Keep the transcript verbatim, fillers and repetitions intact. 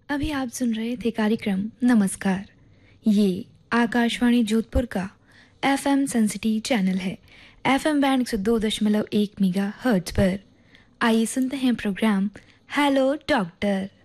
अभी आप सुन रहे थे कार्यक्रम नमस्कार। ये आकाशवाणी जोधपुर का एफएम सेंसिटिव चैनल है। एफएम बैंड एक सौ दो दशमलव एक मेगा हर्ट्ज पर। आइए सुनते हैं प्रोग्राम हेलो डॉक्टर।